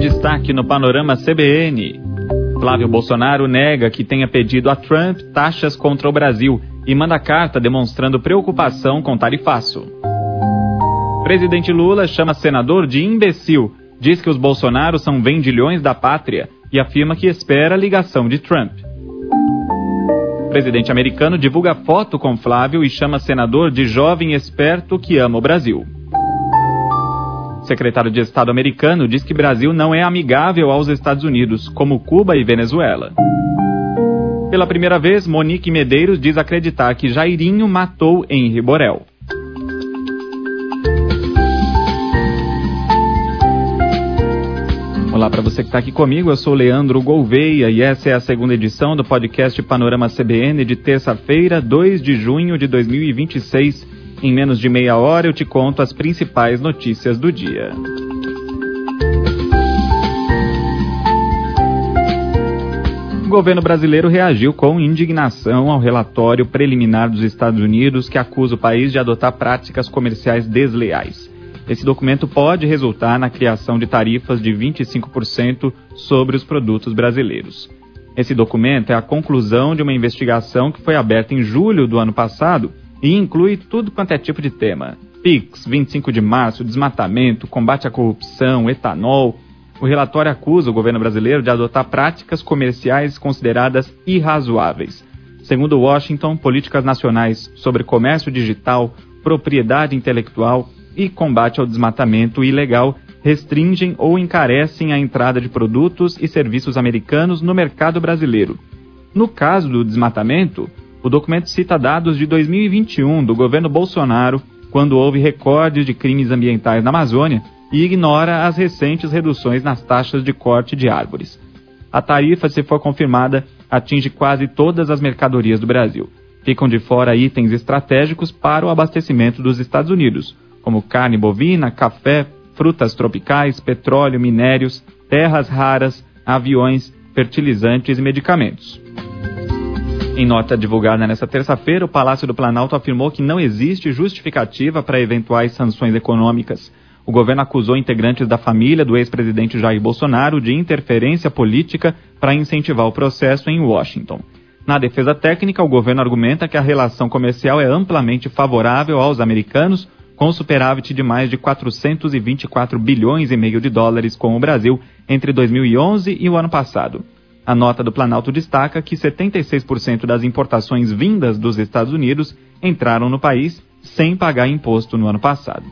destaque no Panorama CBN. Flávio Bolsonaro nega que tenha pedido a Trump taxas contra o Brasil e manda carta demonstrando preocupação com tarifaço. Presidente Lula chama senador de imbecil, diz que os Bolsonaros são vendilhões da pátria e afirma que espera a ligação de Trump. Presidente americano divulga foto com Flávio e chama senador de jovem esperto que ama o Brasil. Secretário de Estado americano diz que Brasil não é amigável aos Estados Unidos, como Cuba e Venezuela. Pela primeira vez, Monique Medeiros diz acreditar que Jairinho matou Henri Borel. Olá para você que está aqui comigo, eu sou Leandro Gouveia e essa é a segunda edição do podcast Panorama CBN de terça-feira, 2 de junho de 2026. Em menos de meia hora eu te conto as principais notícias do dia. O governo brasileiro reagiu com indignação ao relatório preliminar dos Estados Unidos que acusa o país de adotar práticas comerciais desleais. Esse documento pode resultar na criação de tarifas de 25% sobre os produtos brasileiros. Esse documento é a conclusão de uma investigação que foi aberta em julho do ano passado e inclui tudo quanto é tipo de tema. PIX, 25 de março, desmatamento, combate à corrupção, etanol. O relatório acusa o governo brasileiro de adotar práticas comerciais consideradas irrazoáveis. Segundo Washington, políticas nacionais sobre comércio digital, propriedade intelectual e combate ao desmatamento ilegal restringem ou encarecem a entrada de produtos e serviços americanos no mercado brasileiro. No caso do desmatamento, o documento cita dados de 2021 do governo Bolsonaro, quando houve recorde de crimes ambientais na Amazônia, e ignora as recentes reduções nas taxas de corte de árvores. A tarifa, se for confirmada, atinge quase todas as mercadorias do Brasil. Ficam de fora itens estratégicos para o abastecimento dos Estados Unidos, como carne bovina, café, frutas tropicais, petróleo, minérios, terras raras, aviões, fertilizantes e medicamentos. Em nota divulgada nesta terça-feira, o Palácio do Planalto afirmou que não existe justificativa para eventuais sanções econômicas. O governo acusou integrantes da família do ex-presidente Jair Bolsonaro de interferência política para incentivar o processo em Washington. Na defesa técnica, o governo argumenta que a relação comercial é amplamente favorável aos americanos, com superávit de mais de 424 bilhões e meio de dólares com o Brasil entre 2011 e o ano passado. A nota do Planalto destaca que 76% das importações vindas dos Estados Unidos entraram no país sem pagar imposto no ano passado.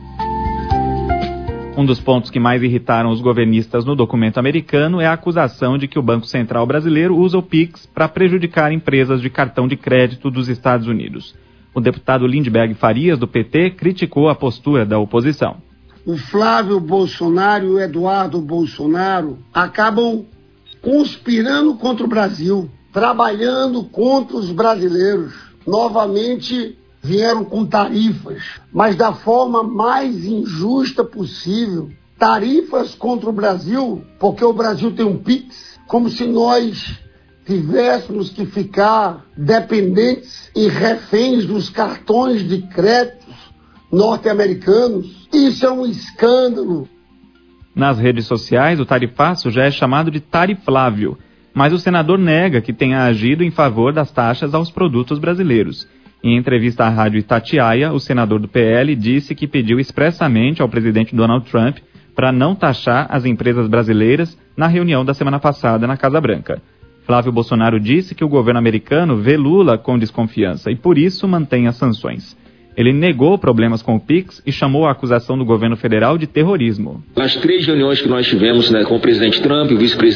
Um dos pontos que mais irritaram os governistas no documento americano é a acusação de que o Banco Central brasileiro usa o PIX para prejudicar empresas de cartão de crédito dos Estados Unidos. O deputado Lindbergh Farias, do PT, criticou a postura da oposição. O Flávio Bolsonaro e o Eduardo Bolsonaro acabam conspirando contra o Brasil, trabalhando contra os brasileiros. Novamente vieram com tarifas, mas da forma mais injusta possível. Tarifas contra o Brasil, porque o Brasil tem um PIX, como se nós tivéssemos que ficar dependentes e reféns dos cartões de créditos norte-americanos. Isso é um escândalo. Nas redes sociais, o tarifaço já é chamado de tariflávio, mas o senador nega que tenha agido em favor das taxas aos produtos brasileiros. Em entrevista à rádio Itatiaia, o senador do PL disse que pediu expressamente ao presidente Donald Trump para não taxar as empresas brasileiras na reunião da semana passada na Casa Branca. Flávio Bolsonaro disse que o governo americano vê Lula com desconfiança e, por isso, mantém as sanções. Ele negou problemas com o PIX e chamou a acusação do governo federal de terrorismo. Nas 3 reuniões que nós tivemos com o presidente Trump e o vice-presidente